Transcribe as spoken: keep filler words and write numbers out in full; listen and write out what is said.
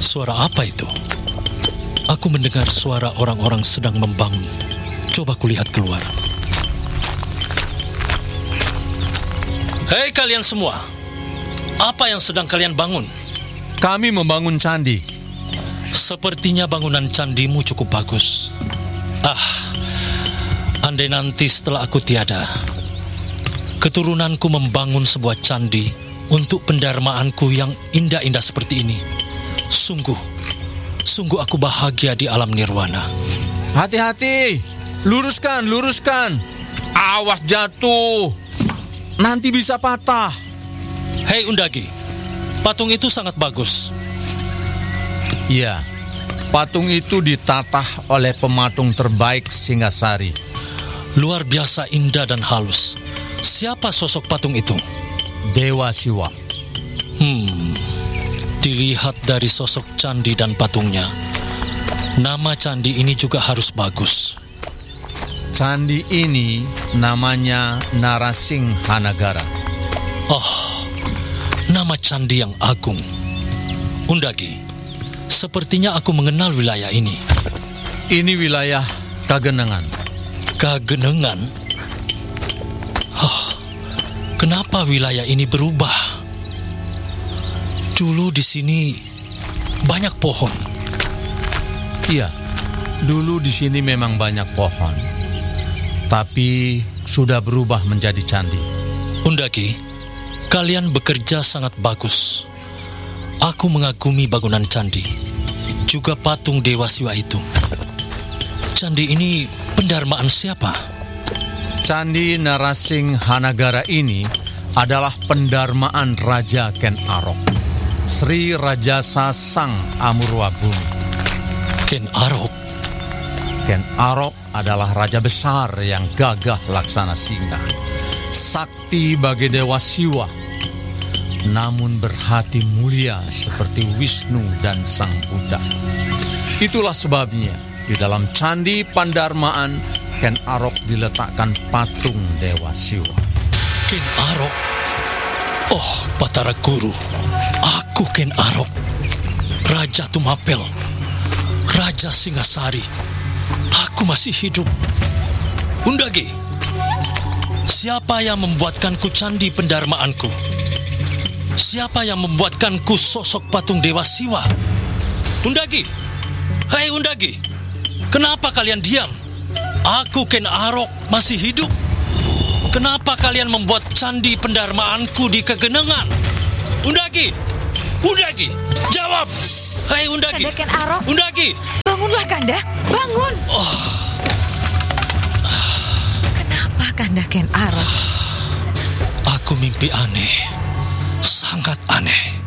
Suara apa itu? Aku mendengar suara orang-orang sedang membangun. Coba kulihat keluar. Hei kalian semua, apa yang sedang kalian bangun? Kami membangun candi. Sepertinya bangunan candimu cukup bagus. Ah, andai nanti setelah aku tiada, keturunanku membangun sebuah candi untuk pendarmaanku yang indah-indah seperti ini. Sungguh, sungguh aku bahagia di alam nirwana. Hati-hati, luruskan, luruskan. Awas jatuh, nanti bisa patah. Hei Undagi, patung itu sangat bagus. Iya, patung itu ditatah oleh pematung terbaik Singasari. Luar biasa indah dan halus. Siapa sosok patung itu? Dewa Siwa. Hmm, dilihat dari sosok candi dan patungnya, nama candi ini juga harus bagus. Candi ini namanya Narasinghanagara. Oh, nama candi yang agung. Undagi, sepertinya aku mengenal wilayah ini. Ini wilayah Kagenengan. Kagenengan? Oh, kenapa wilayah ini berubah? Dulu di sini banyak pohon. Iya, dulu di sini memang banyak pohon, tapi sudah berubah menjadi candi. Undagi, kalian bekerja sangat bagus. Aku mengagumi bangunan candi, juga patung Dewa Siwa itu. Candi ini pendarmaan siapa? Candi Narasinghanagara ini adalah pendarmaan Raja Ken Arok, Sri Raja Sasang Amurwabumi. Ken Arok? Ken Arok adalah raja besar yang gagah laksana singa, sakti bagi Dewa Siwa, namun berhati mulia seperti Wisnu dan Sang Buddha. Itulah sebabnya di dalam candi Pandarmaan Ken Arok diletakkan patung Dewa Siwa. Ken Arok? Oh, Batara Guru, aku Ken Arok, Raja Tumapel, Raja Singasari. Aku masih hidup. Undagi, siapa yang membuatkanku candi pendarmaanku? Siapa yang membuatkanku sosok patung Dewa Siwa? Undagi, hei Undagi, kenapa kalian diam? Aku Ken Arok masih hidup. Kenapa kalian membuat candi pendarmaanku di Kagenengan? Undagi, Undagi, jawab. Hei Undagi. Kanda Ken Arok. Undagi. Bangunlah Kanda, bangun. Oh. Kenapa Kanda Ken Arok? Aku mimpi aneh, sangat aneh.